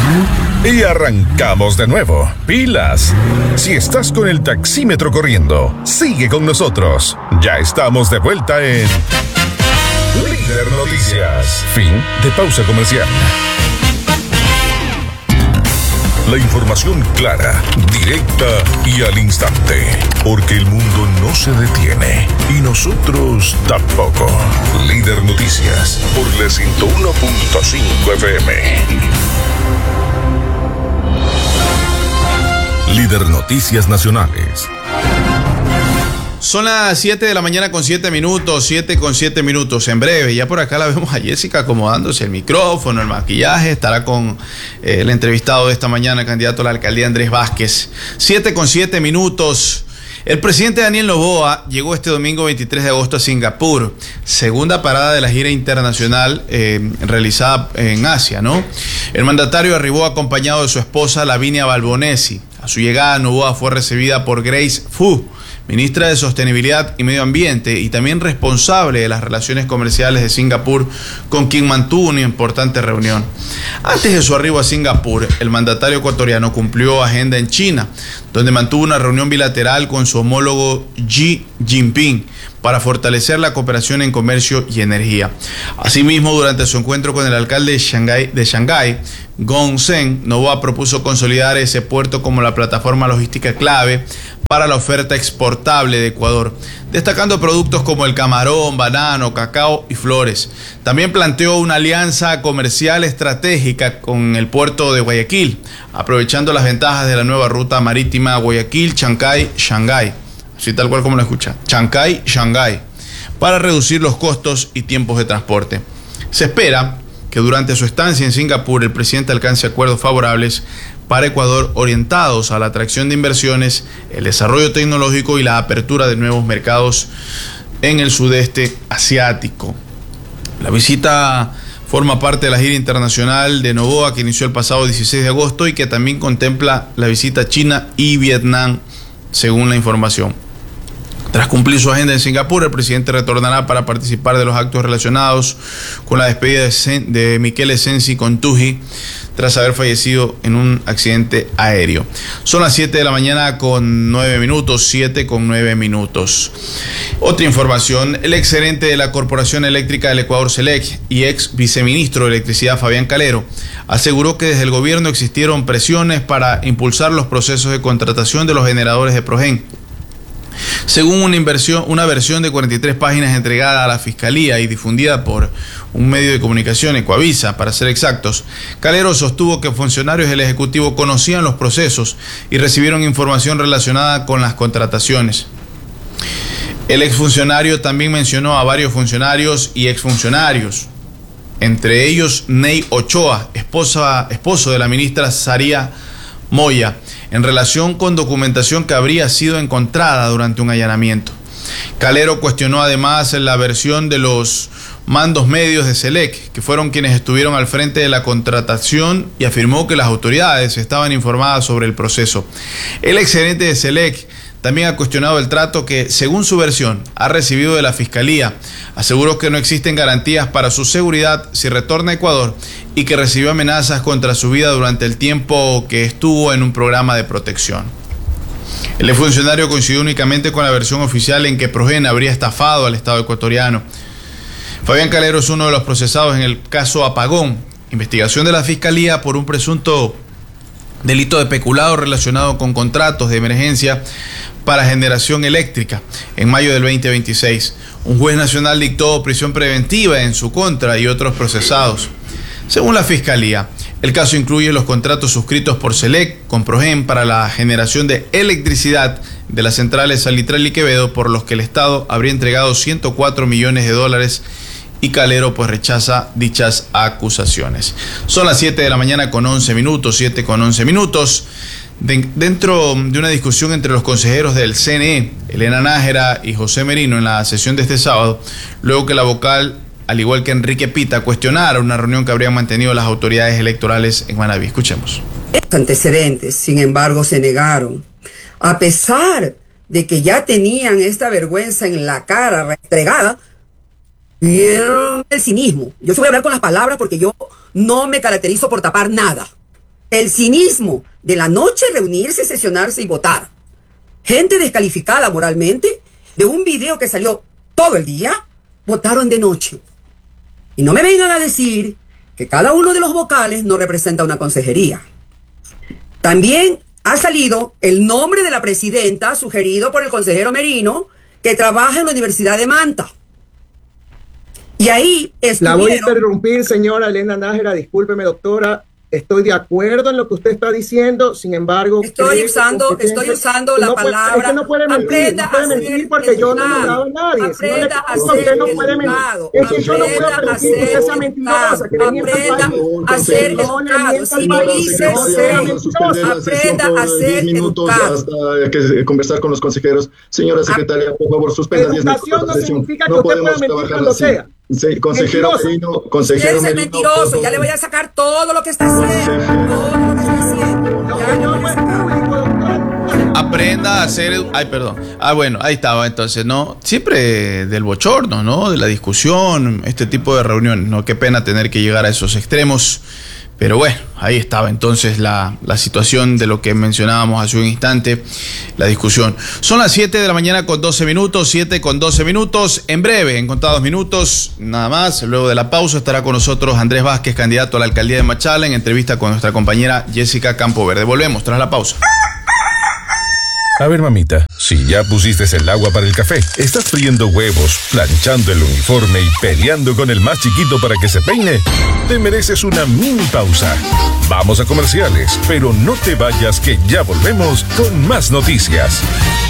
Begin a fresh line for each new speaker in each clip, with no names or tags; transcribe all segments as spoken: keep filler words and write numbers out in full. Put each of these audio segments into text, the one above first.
Y arrancamos de nuevo. ¡Pilas! Si estás con el taxímetro corriendo, sigue con nosotros. Ya estamos de vuelta en Líder Noticias. Fin de pausa comercial. La información clara, directa y al instante. Porque el mundo no se detiene. Y nosotros tampoco. Líder Noticias. Por la ciento uno punto cinco F M. Líder Noticias Nacionales.
Son las siete de la mañana con siete minutos, siete con siete minutos. En breve, ya por acá la vemos a Jessica acomodándose el micrófono, el maquillaje. Estará con eh, el entrevistado de esta mañana, el candidato a la alcaldía Andrés Vázquez. siete con siete minutos. El presidente Daniel Noboa llegó este domingo veintitrés de agosto a Singapur, segunda parada de la gira internacional eh, realizada en Asia, ¿no? El mandatario arribó acompañado de su esposa Lavinia Balbonesi. A su llegada, Noboa fue recibida por Grace Fu, ministra de Sostenibilidad y Medio Ambiente y también responsable de las relaciones comerciales de Singapur, con quien mantuvo una importante reunión. Antes de su arribo a Singapur, el mandatario ecuatoriano cumplió agenda en China, donde mantuvo una reunión bilateral con su homólogo Xi Jinping para fortalecer la cooperación en comercio y energía. Asimismo, durante su encuentro con el alcalde de Shanghái, de Shanghái, Gong Zeng, Noboa propuso consolidar ese puerto como la plataforma logística clave para la oferta exportable de Ecuador, destacando productos como el camarón, banano, cacao y flores. También planteó una alianza comercial estratégica con el puerto de Guayaquil, aprovechando las ventajas de la nueva ruta marítima Guayaquil-Chancay-Shanghái, así tal cual como lo escucha, Chancay-Shanghái, para reducir los costos y tiempos de transporte. Se espera que durante su estancia en Singapur el presidente alcance acuerdos favorables para Ecuador orientados a la atracción de inversiones, el desarrollo tecnológico y la apertura de nuevos mercados en el sudeste asiático. La visita forma parte de la gira internacional de Noboa, que inició el pasado dieciséis de agosto y que también contempla la visita a China y Vietnam, según la información. Tras cumplir su agenda en Singapur, el presidente retornará para participar de los actos relacionados con la despedida de, Sen, de Michele Sensi Contugi, tras haber fallecido en un accidente aéreo. Son las siete de la mañana con nueve minutos, siete con nueve minutos. Otra información, el exgerente de la Corporación Eléctrica del Ecuador, SELEC, y ex viceministro de Electricidad, Fabián Calero, aseguró que desde el gobierno existieron presiones para impulsar los procesos de contratación de los generadores de Progen. Según una, inversión, una versión de cuarenta y tres páginas entregada a la Fiscalía y difundida por un medio de comunicación, Ecuavisa, para ser exactos, Calero sostuvo que funcionarios del Ejecutivo conocían los procesos y recibieron información relacionada con las contrataciones. El exfuncionario también mencionó a varios funcionarios y exfuncionarios, entre ellos Ney Ochoa, esposa, esposo de la ministra Saría Moya, en relación con documentación que habría sido encontrada durante un allanamiento. Calero cuestionó además la versión de los mandos medios de SELEC, que fueron quienes estuvieron al frente de la contratación, y afirmó que las autoridades estaban informadas sobre el proceso. El exgerente de SELEC también ha cuestionado el trato que, según su versión, ha recibido de la Fiscalía. Aseguró que no existen garantías para su seguridad si retorna a Ecuador y que recibió amenazas contra su vida durante el tiempo que estuvo en un programa de protección. El funcionario coincidió únicamente con la versión oficial en que Progen habría estafado al Estado ecuatoriano. Fabián Calero es uno de los procesados en el caso Apagón, investigación de la Fiscalía por un presunto delito de peculado relacionado con contratos de emergencia para generación eléctrica. En mayo del veinte veintiséis, un juez nacional dictó prisión preventiva en su contra y otros procesados. Según la Fiscalía, el caso incluye los contratos suscritos por SELEC con Progen para la generación de electricidad de las centrales Salitral y Quevedo, por los que el Estado habría entregado ciento cuatro millones de dólares, y Calero pues rechaza dichas acusaciones. Son las siete de la mañana con once minutos, siete con once minutos. De, dentro de una discusión entre los consejeros del C N E, Elena Nájera y José Merino, en la sesión de este sábado, luego que la vocal, al igual que Enrique Pita, cuestionara una reunión que habrían mantenido las autoridades electorales en Manaví. Escuchemos.
Los antecedentes, sin embargo, se negaron. A pesar de que ya tenían esta vergüenza en la cara restregada, vieron el cinismo. Yo se voy a hablar con las palabras porque yo no me caracterizo por tapar nada. el cinismo de la noche, reunirse, sesionarse y votar. Gente descalificada moralmente de un video que salió todo el día, votaron de noche. Y no me vengan a decir que cada uno de los vocales no representa una consejería. También ha salido el nombre de la presidenta sugerido por el consejero Merino, que trabaja en la Universidad de Manta. Y ahí estuvieron...
La voy a interrumpir, señora Elena Nájera, discúlpeme, doctora. Estoy de acuerdo en lo que usted está diciendo, sin embargo...
Estoy usando, estoy usando la
no
palabra...
Puede, es que no puede mentir,
aprenda
no puede
a
mentir
ser
porque yo no he
educado,
mandado a nadie.
aprenda
Si no
a
le
ser
no puede mentir.
educado,
Es que yo no puedo
aprenda a
permitir que
ser
usted sea mentirosa, que le mienta al
aprenda
país.
a ser
No le
educado,
mienta al
si
país,
dice
no
ser,
sea mentirosa.
aprenda a ser
minutos
educado.
hasta que conversar con los consejeros. Señora secretaria, por favor, suspenda diez minutos
Educación no
la sesión.
significa que
No
usted pueda
podemos
mentir
trabajar
cuando
así.
sea.
Sí, consejero
Mentiroso.
Merino, consejero
Quiere ser
Merino,
mentiroso,
por
ya le
favor.
voy a sacar todo lo que está haciendo. Todo lo que está haciendo.
Lo
Ya
que
le
yo
voy
no
a
es
sacar.
público, doctora.
Aprenda a hacer... Ay, perdón. Ah, bueno, ahí estaba entonces, ¿no? Siempre del bochorno, ¿no? De la discusión, este tipo de reuniones, ¿no? Qué pena tener que llegar a esos extremos. Pero bueno, ahí estaba entonces la, la situación de lo que mencionábamos hace un instante, la discusión. Son las siete de la mañana con doce minutos, siete con doce minutos. En breve, en contados minutos, nada más, luego de la pausa estará con nosotros Andrés Vázquez, candidato a la alcaldía de Machala, en entrevista con nuestra compañera Jessica Campoverde. Volvemos tras la pausa.
A ver, mamita, si ya pusiste el agua para el café, estás friendo huevos, planchando el uniforme y peleando con el más chiquito para que se peine, te mereces una mini pausa. Vamos a comerciales, pero no te vayas que ya volvemos con más noticias.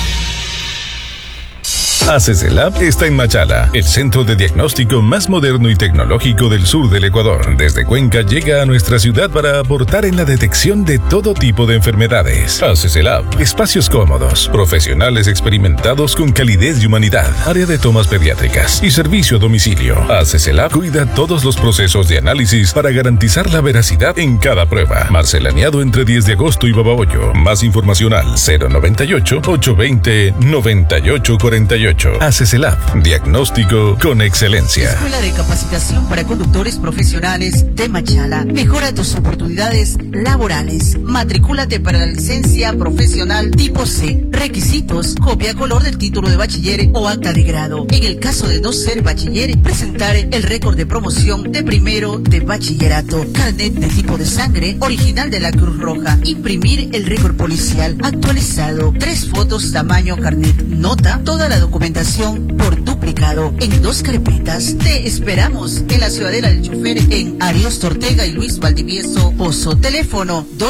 ACESELAB está en Machala, el centro de diagnóstico más moderno y tecnológico del sur del Ecuador. Desde Cuenca llega a nuestra ciudad para aportar en la detección de todo tipo de enfermedades. ACESELAB, espacios cómodos, profesionales experimentados con calidez y humanidad, área de tomas pediátricas y servicio a domicilio. ACESELAB cuida todos los procesos de análisis para garantizar la veracidad en cada prueba. Marcelaneado entre diez de agosto y Babahoyo. Más información al cero noventa y ocho, ochocientos veinte, noventa y ocho cuarenta y ocho. ACESELAB, diagnóstico con excelencia.
Escuela de Capacitación para Conductores Profesionales de Machala. Mejora tus oportunidades laborales. Matricúlate para la licencia profesional tipo C. Requisitos: copia a color del título de bachiller o acta de grado. En el caso de no ser bachiller, presentar el récord de promoción de primero de bachillerato. Carnet de tipo de sangre original de la Cruz Roja. Imprimir el récord policial actualizado. Tres fotos tamaño carnet. Nota toda la documentación por duplicado en dos carpetas. Te esperamos en la Ciudadela del Chofer en Ariosto Ortega y Luis Valdivieso Pozo. Teléfono dos